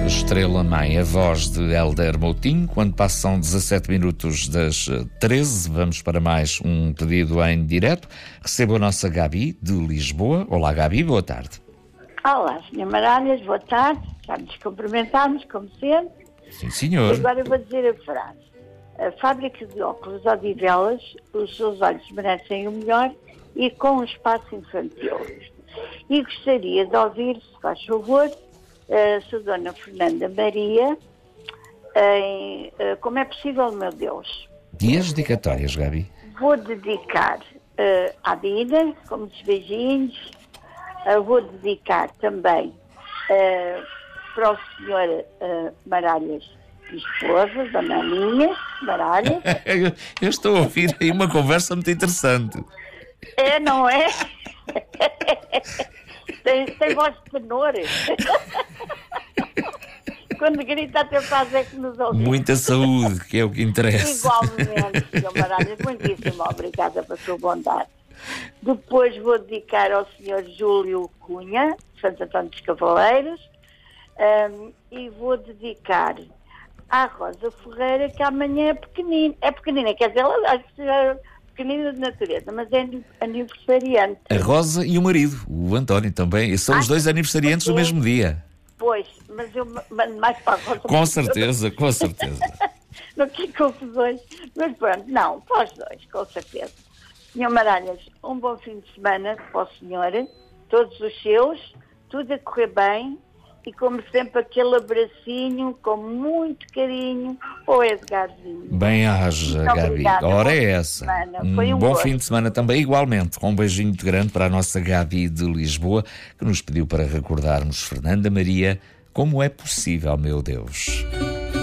Estrela Mãe, a voz de Hélder Moutinho. Quando passam 17 minutos das 13, vamos para mais um pedido em direto. Recebo a nossa Gabi, de Lisboa. Olá, Gabi, boa tarde. Olá, Sr. Maralhas, boa tarde. Já nos cumprimentámos, como sempre. Sim, senhor. E agora eu vou dizer a frase. A fábrica de óculos Odivelas, os seus olhos merecem o melhor e com um espaço infantil. E gostaria de ouvir, se faz favor, a Sra. Dona Fernanda Maria, Como é Possível, Meu Deus. E as dedicatórias, Gabi? Vou dedicar à vida, com muitos beijinhos. Vou dedicar também para o Sr. Maralhas esposa, Dona Aninha Maralhas. Eu estou a ouvir aí uma conversa muito interessante. É, não é? Tem voz de tenor. Quando grita até faz é que nos ouve. Muita saúde, que é o que interessa. Igualmente, Sr. Maralhas, muitíssimo obrigada pela sua bondade. Depois vou dedicar ao Sr. Júlio Cunha, Santo Antônio dos Cavaleiros, e vou dedicar à Rosa Ferreira, que amanhã é pequenina. É pequenina, quer dizer, ela acho que seja pequenina de natureza, mas é aniversariante. A Rosa e o marido, o António também. São os dois aniversariantes do mesmo dia. Pois, mas eu mando mais para a Rosa. Com certeza, com certeza. Não tinha confusões. Mas pronto, não, para os dois, com certeza. Sr. Maralhas, um bom fim de semana para o senhor, todos os seus, tudo a correr bem e, como sempre, aquele abracinho com muito carinho ao Edgarzinho. Bem haja, Gabi. A hora é essa. Um bom fim de semana também, igualmente. Com um beijinho muito grande para a nossa Gabi de Lisboa, que nos pediu para recordarmos Fernanda Maria, Como é Possível, Meu Deus.